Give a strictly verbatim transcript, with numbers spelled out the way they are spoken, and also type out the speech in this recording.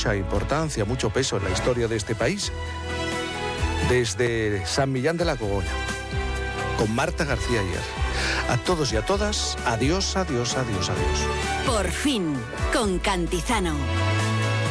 mucha importancia, mucho peso en la historia de este país. Desde San Millán de la Cogolla, con Marta García Ayer. A todos y a todas, adiós, adiós, adiós, adiós. Por fin, con Cantizano.